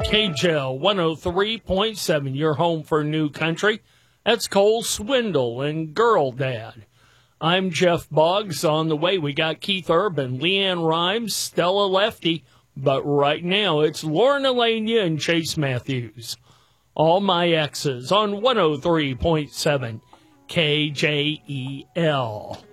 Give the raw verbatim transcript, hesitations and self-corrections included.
K J L one oh three point seven, your home for new country. That's Cole Swindle and Girl Dad. I'm Jeff Boggs. On the way, we got Keith Urban, Leanne Rhymes, Stella Lefty, but right now it's Lauren Alania and Chase Matthews. All My Exes on one oh three point seven K J E L.